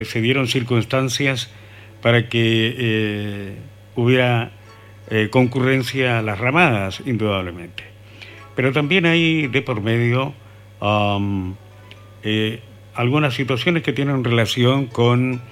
se dieron circunstancias para que hubiera concurrencia a las ramadas, indudablemente. Pero también hay de por medio algunas situaciones que tienen relación con,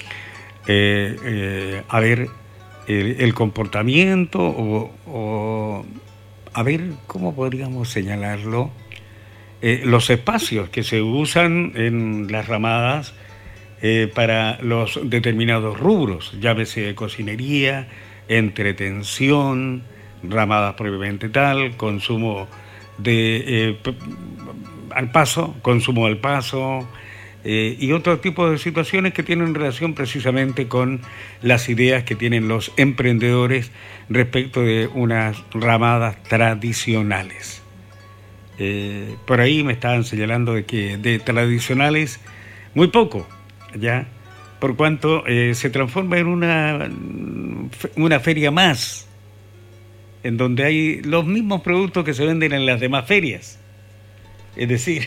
el comportamiento o, a ver, ¿cómo podríamos señalarlo? Los espacios que se usan en las ramadas para los determinados rubros, llámese cocinería, entretención, ramadas propiamente tal, consumo de consumo al paso, y otro tipo de situaciones que tienen relación precisamente con las ideas que tienen los emprendedores respecto de unas ramadas tradicionales. Por ahí me estaban señalando de que de tradicionales muy poco, ya, por cuanto se transforma en una feria más, en donde hay los mismos productos que se venden en las demás ferias. Es decir,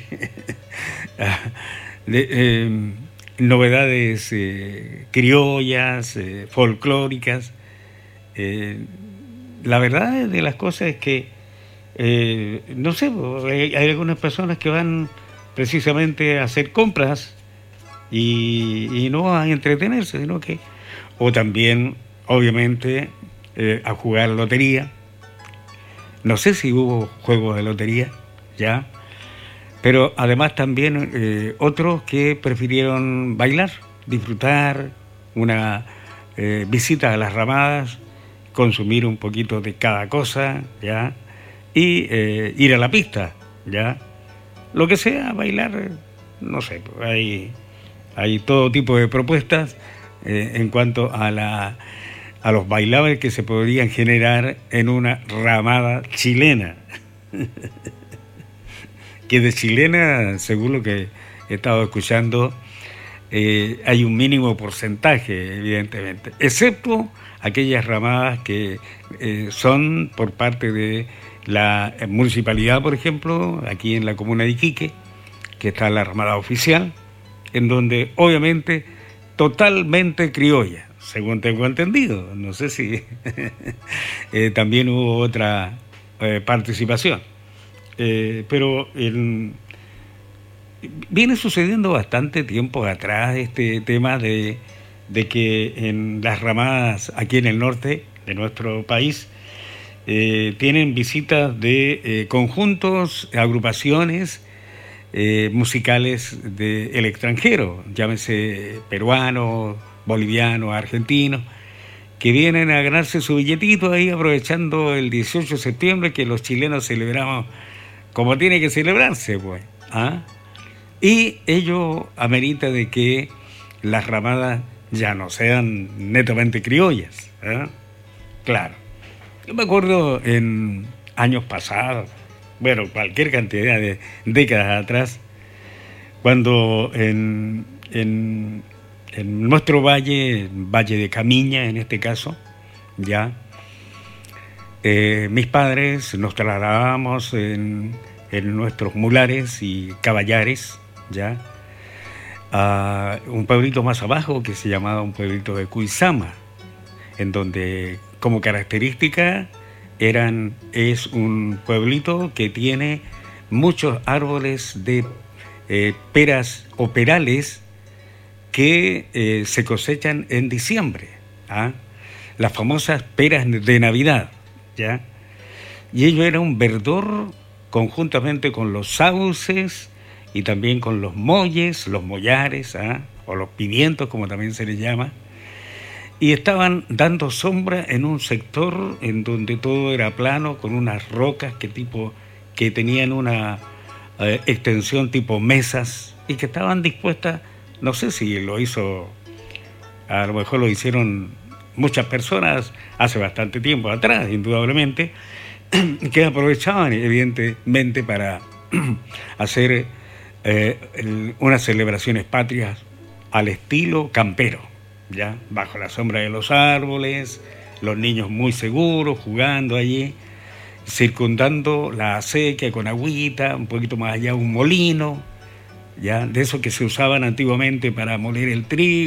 novedades criollas, folclóricas. La verdad de las cosas es que, no sé, hay algunas personas que van precisamente a hacer compras y no a entretenerse, sino que, o también, obviamente, a jugar lotería. No sé si hubo juegos de lotería, ya, pero además también otros que prefirieron bailar, disfrutar una visita a las ramadas, consumir un poquito de cada cosa, ya, y ir a la pista, ya, lo que sea, bailar, no sé, hay todo tipo de propuestas en cuanto a los bailables que se podrían generar en una ramada chilena. Que de chilena, según lo que he estado escuchando, hay un mínimo porcentaje, evidentemente, excepto aquellas ramadas que son por parte de la municipalidad, por ejemplo, aquí en la comuna de Iquique, que está la ramada oficial, en donde obviamente totalmente criolla, según tengo entendido. No sé si también hubo otra participación. Pero viene sucediendo bastante tiempo atrás este tema de que en las ramadas aquí en el norte de nuestro país tienen visitas de conjuntos, agrupaciones musicales del extranjero, llámese peruanos, bolivianos, argentinos, que vienen a ganarse su billetito ahí aprovechando el 18 de septiembre que los chilenos celebramos como tiene que celebrarse, pues. ¿Ah? Y ello amerita de que las ramadas ya no sean netamente criollas. ¿Eh? Claro. Yo me acuerdo en años pasados, bueno, cualquier cantidad de décadas atrás, cuando en nuestro valle de Camiña en este caso, ya, mis padres nos trasladábamos en nuestros mulares y caballares, ya, a un pueblito más abajo que se llamaba un pueblito de Cuizama, en donde como característica es un pueblito que tiene muchos árboles de peras o perales que se cosechan en diciembre, ¿ah? Las famosas peras de Navidad, ¿ya? Y ello era un verdor conjuntamente con los sauces y también con los molles, los mollares, ¿ah? O los pimientos, como también se les llama, y estaban dando sombra en un sector en donde todo era plano, con unas rocas que tenían una extensión tipo mesas y que estaban dispuestas, no sé si lo hizo, a lo mejor lo hicieron muchas personas hace bastante tiempo atrás, indudablemente, que aprovechaban evidentemente para hacer unas celebraciones patrias al estilo campero, ya, bajo la sombra de los árboles, los niños muy seguros jugando allí, circundando la acequia con agüita, un poquito más allá un molino, ya, de esos que se usaban antiguamente para moler el trigo.